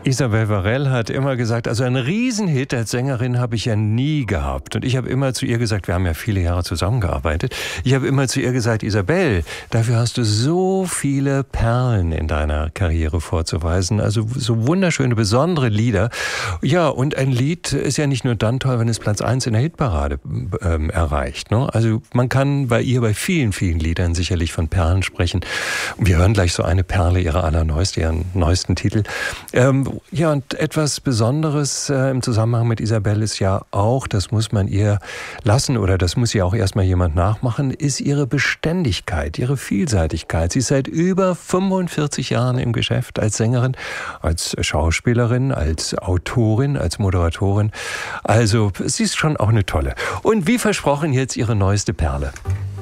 Isabel Varell hat immer gesagt, also einen Riesenhit als Sängerin habe ich ja nie gehabt. Und ich habe immer zu ihr gesagt, wir haben ja viele Jahre zusammengearbeitet, ich habe immer zu ihr gesagt, Isabel, dafür hast du so viele Perlen in deiner Karriere vorzuweisen. Also so wunderschöne, besondere Lieder. Ja, und ein Lied ist ja nicht nur dann toll, wenn es Platz 1 in der Hitparade erreicht. Ne? Also man kann bei ihr bei vielen, vielen Liedern sicherlich von Perlen sprechen. Wir hören gleich so eine Perle, ihrer allerneuesten, ihren neuesten Titel. Ja, und etwas Besonderes im Zusammenhang mit Isabel ist ja auch, das muss man ihr lassen oder das muss ihr auch erstmal jemand nachmachen, ist ihre Beständigkeit, ihre Vielseitigkeit. Sie ist seit über 45 Jahren im Geschäft als Sängerin, als Schauspielerin, als Autorin, als Moderatorin. Also sie ist schon auch eine tolle. Und wie versprochen jetzt ihre neueste Perle.